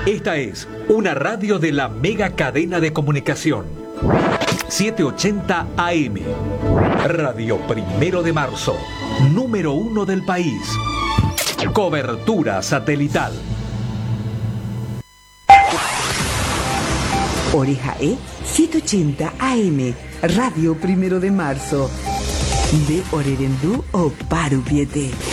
Esta es una radio de la mega cadena de comunicación. 780 AM. Radio 1 de Marzo. Número 1 del país. Cobertura satelital. Oreja E 780 AM. Radio 1 de Marzo. De Orerendú o Parupiete.